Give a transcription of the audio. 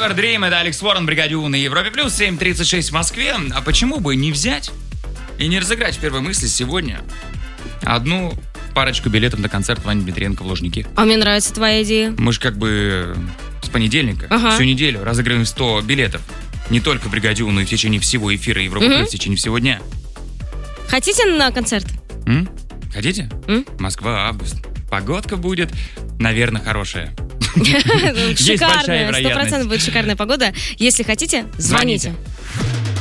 Forever Dream, это Алекс Уоррен, Бригадю на Европе Плюс, 7:36 в Москве. А почему бы не взять и не разыграть в первой мысли сегодня одну парочку билетов на концерт Вани Дмитриенко в Лужники? А мне нравится твоя идея. Мы же как бы с понедельника всю неделю разыгрываем 100 билетов. Не только Бригадю, но и в течение всего эфира Европы Плюс, в течение всего дня. Хотите на концерт? Хотите? Москва, август. Погодка будет, наверное, хорошая. Шикарная, 100% будет шикарная погода. Если хотите, звоните.